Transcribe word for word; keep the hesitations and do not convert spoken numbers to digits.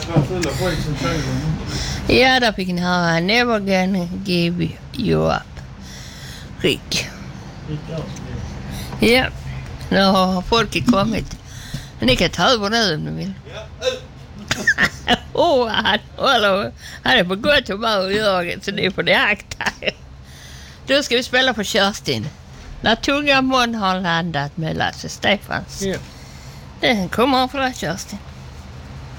Ja, där fick ni höra Never Gonna Give You Up. Rick. Ja, nu har folket kommit. Ni kan ta över nu om ni vill. Åh, oh, han, han, han är på gott humör, Jörgen, så ni får det akta. Då ska vi spela på Kerstin. När tunga mun har landat med Lasse Stefans. Ja. Den kommer från Kerstin.